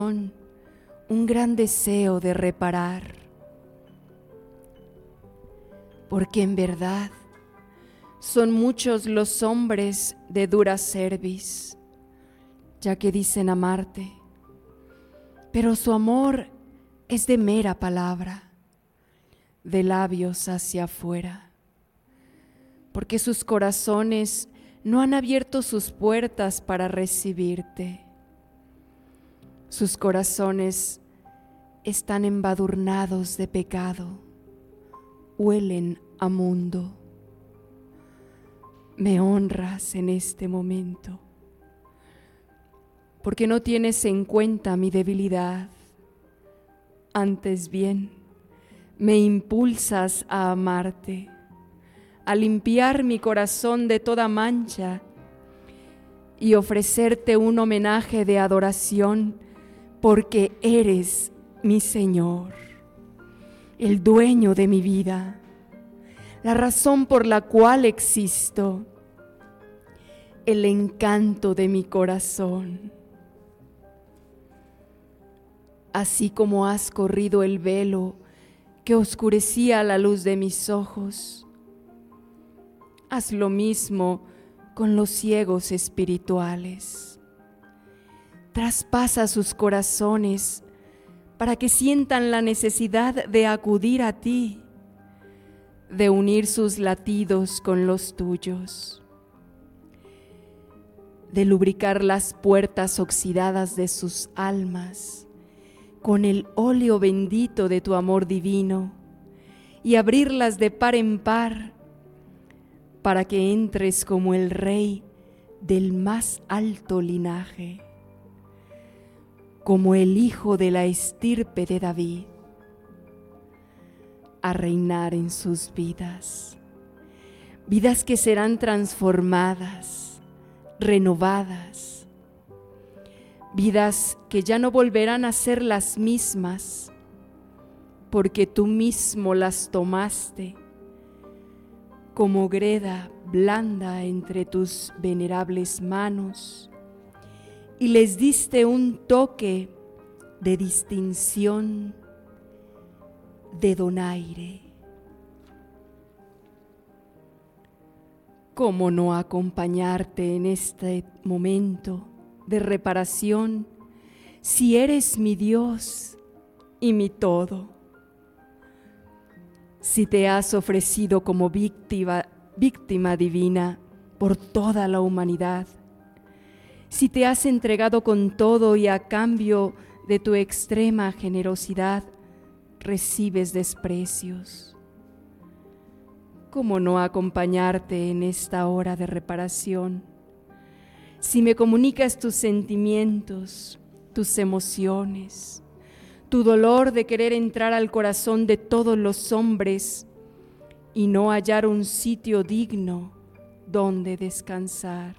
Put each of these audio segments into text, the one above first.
un gran deseo de reparar, porque en verdad son muchos los hombres de dura cerviz, ya que dicen amarte, pero su amor es de mera palabra, de labios hacia afuera, porque sus corazones no han abierto sus puertas para recibirte. Sus corazones están embadurnados de pecado, huelen a mundo. Me honras en este momento, porque no tienes en cuenta mi debilidad. Antes bien, me impulsas a amarte, a limpiar mi corazón de toda mancha y ofrecerte un homenaje de adoración, porque eres mi Señor, el dueño de mi vida, la razón por la cual existo, el encanto de mi corazón. Así como has corrido el velo que oscurecía la luz de mis ojos, haz lo mismo con los ciegos espirituales. Traspasa sus corazones para que sientan la necesidad de acudir a ti, de unir sus latidos con los tuyos, de lubricar las puertas oxidadas de sus almas con el óleo bendito de tu amor divino y abrirlas de par en par para que entres como el Rey del más alto linaje, como el Hijo de la estirpe de David, a reinar en sus vidas, vidas que serán transformadas, renovadas, vidas que ya no volverán a ser las mismas, porque tú mismo las tomaste como greda blanda entre tus venerables manos y les diste un toque de distinción, de donaire. ¿Cómo no acompañarte en este momento de reparación si eres mi Dios y mi todo? Si te has ofrecido como víctima divina por toda la humanidad, si te has entregado con todo y a cambio de tu extrema generosidad recibes desprecios, ¿cómo no acompañarte en esta hora de reparación? Si me comunicas tus sentimientos, tus emociones, tu dolor de querer entrar al corazón de todos los hombres y no hallar un sitio digno donde descansar.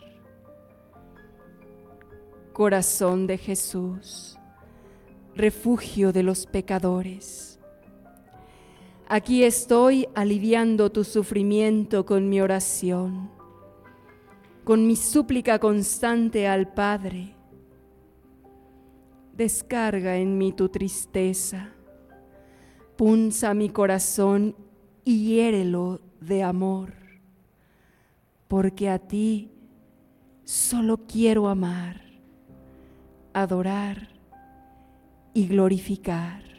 Corazón de Jesús, refugio de los pecadores, aquí estoy aliviando tu sufrimiento con mi oración, con mi súplica constante al Padre. Descarga en mí tu tristeza, punza mi corazón y hiérelo de amor, porque a ti solo quiero amar, adorar y glorificar.